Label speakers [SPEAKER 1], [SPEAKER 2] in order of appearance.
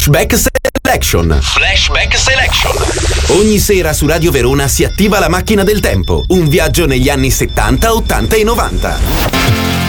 [SPEAKER 1] Flashback Selection.
[SPEAKER 2] Flashback Selection.
[SPEAKER 1] Ogni sera su Radio Verona si attiva la macchina del tempo. Un viaggio negli anni 70, 80 e 90.